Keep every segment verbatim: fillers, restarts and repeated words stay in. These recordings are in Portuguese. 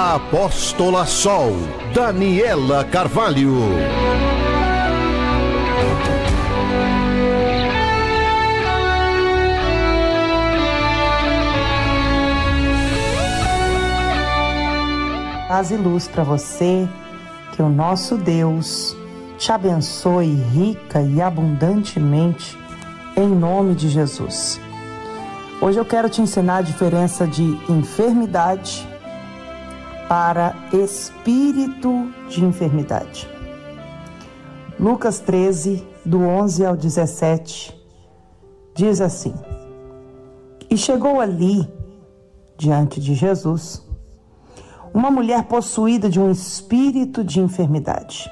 A Apóstola Sol, Daniela Carvalho. Paz e luz para você, que o nosso Deus te abençoe rica e abundantemente, em nome de Jesus. Hoje eu quero te ensinar a diferença de enfermidade para espírito de enfermidade. Lucas treze, do onze ao dezessete, diz assim: E chegou ali, diante de Jesus, uma mulher possuída de um espírito de enfermidade.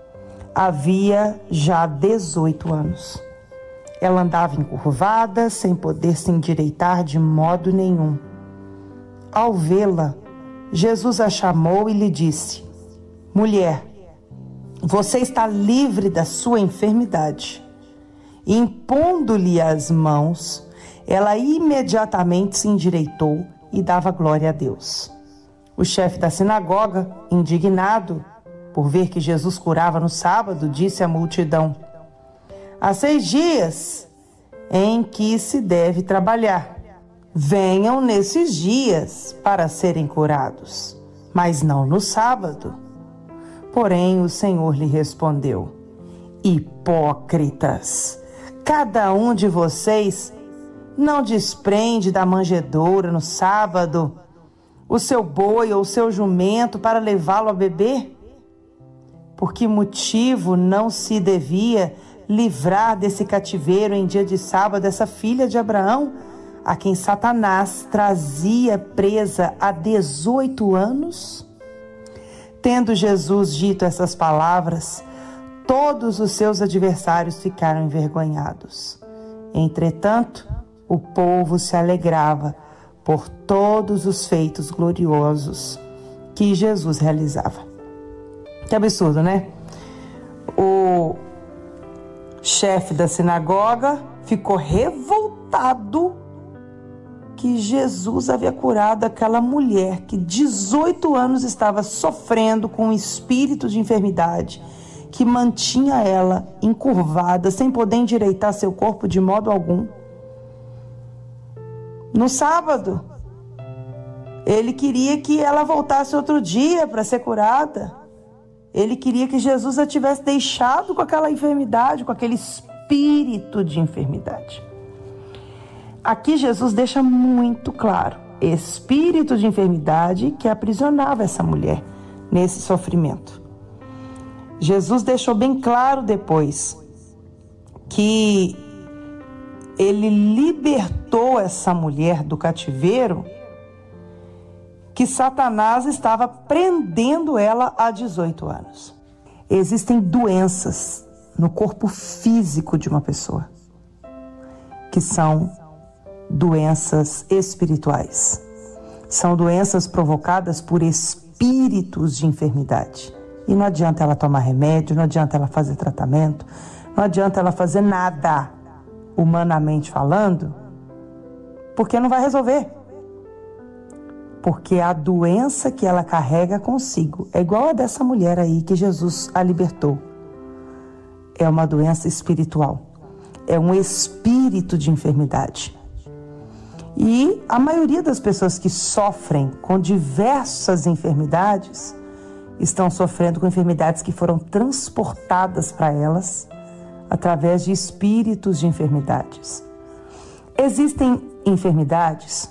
Havia já dezoito anos. Ela andava encurvada, sem poder se endireitar de modo nenhum. Ao vê-la, Jesus a chamou e lhe disse: Mulher, você está livre da sua enfermidade. E impondo-lhe as mãos, ela imediatamente se endireitou e dava glória a Deus. O chefe da sinagoga, indignado por ver que Jesus curava no sábado, disse à multidão: Há seis dias em que se deve trabalhar. Venham nesses dias para serem curados, mas não no sábado. Porém, o Senhor lhe respondeu: Hipócritas, cada um de vocês não desprende da manjedoura no sábado o seu boi ou o seu jumento para levá-lo a beber? Por que motivo não se devia livrar desse cativeiro em dia de sábado essa filha de Abraão, a quem Satanás trazia presa há dezoito anos? Tendo Jesus dito essas palavras, todos os seus adversários ficaram envergonhados. Entretanto, o povo se alegrava por todos os feitos gloriosos que Jesus realizava. Que absurdo, né? O chefe da sinagoga ficou revoltado que Jesus havia curado aquela mulher que dezoito anos estava sofrendo com um espírito de enfermidade que mantinha ela encurvada, sem poder endireitar seu corpo de modo algum. No sábado, ele queria que ela voltasse outro dia para ser curada. Ele queria que Jesus a tivesse deixado com aquela enfermidade, com aquele espírito de enfermidade. Aqui Jesus deixa muito claro: espírito de enfermidade que aprisionava essa mulher nesse sofrimento. Jesus deixou bem claro depois que ele libertou essa mulher do cativeiro que Satanás estava prendendo ela há dezoito anos. Existem doenças no corpo físico de uma pessoa que são doenças espirituais. São doenças provocadas por espíritos de enfermidade. E não adianta ela tomar remédio, não adianta ela fazer tratamento, não adianta ela fazer nada, humanamente falando, porque não vai resolver. Porque a doença que ela carrega consigo é igual a dessa mulher aí que Jesus a libertou. É uma doença espiritual. É um espírito de enfermidade. E a maioria das pessoas que sofrem com diversas enfermidades estão sofrendo com enfermidades que foram transportadas para elas através de espíritos de enfermidades. Existem enfermidades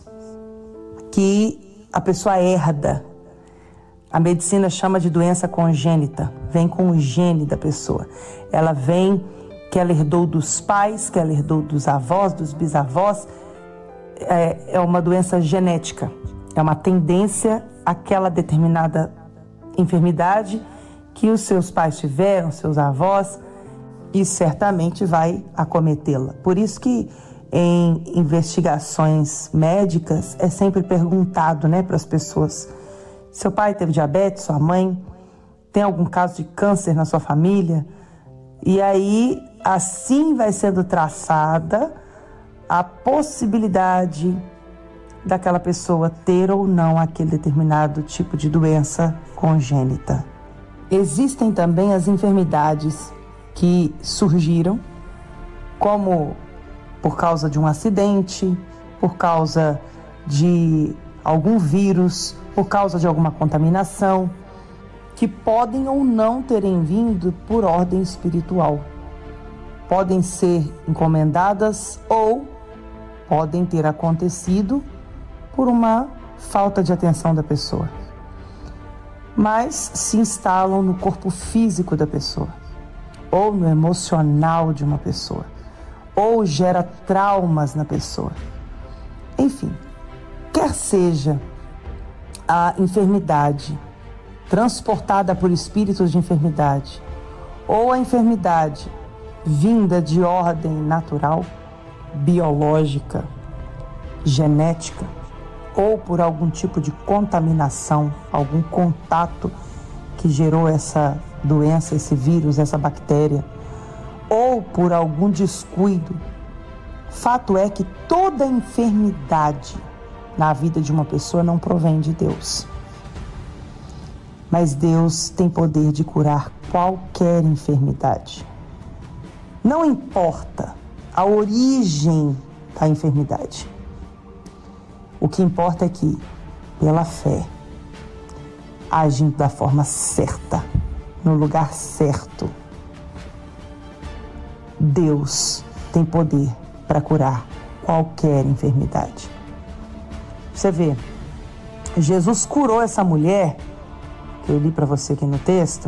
que a pessoa herda. A medicina chama de doença congênita. Vem com o gene da pessoa. Ela vem que ela herdou dos pais, que ela herdou dos avós, dos bisavós. É, é uma doença genética. É uma tendência àquela determinada enfermidade que os seus pais tiveram, seus avós, e certamente vai acometê-la. Por isso que em investigações médicas é sempre perguntado, né, para as pessoas: seu pai teve diabetes, sua mãe tem algum caso de câncer na sua família? E aí assim vai sendo traçada a possibilidade daquela pessoa ter ou não aquele determinado tipo de doença congênita. Existem também as enfermidades que surgiram, como por causa de um acidente, por causa de algum vírus, por causa de alguma contaminação, que podem ou não terem vindo por ordem espiritual. Podem ser encomendadas ou podem ter acontecido por uma falta de atenção da pessoa, mas se instalam no corpo físico da pessoa, ou no emocional de uma pessoa, ou gera traumas na pessoa. Enfim, quer seja a enfermidade transportada por espíritos de enfermidade, ou a enfermidade vinda de ordem natural, biológica, genética, ou por algum tipo de contaminação, algum contato que gerou essa doença, esse vírus, essa bactéria, ou por algum descuido. Fato é que toda enfermidade na vida de uma pessoa não provém de Deus. Mas Deus tem poder de curar qualquer enfermidade. Não importa a origem da enfermidade. O que importa é que, pela fé, agindo da forma certa, no lugar certo, Deus tem poder para curar qualquer enfermidade. Você vê, Jesus curou essa mulher, que eu li para você aqui no texto,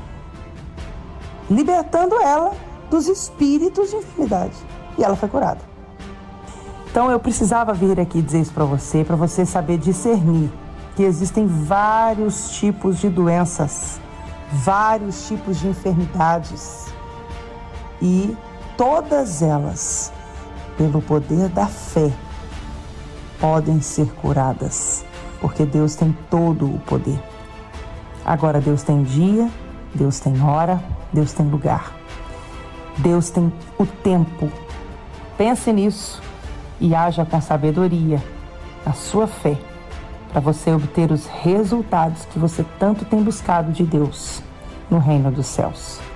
libertando ela dos espíritos de enfermidade. E ela foi curada. Então eu precisava vir aqui dizer isso para você, para você saber discernir que existem vários tipos de doenças, vários tipos de enfermidades. E todas elas, pelo poder da fé, podem ser curadas, porque Deus tem todo o poder. Agora, Deus tem dia, Deus tem hora, Deus tem lugar. Deus tem o tempo. Pense nisso e haja com sabedoria, a sua fé, para você obter os resultados que você tanto tem buscado de Deus no reino dos céus.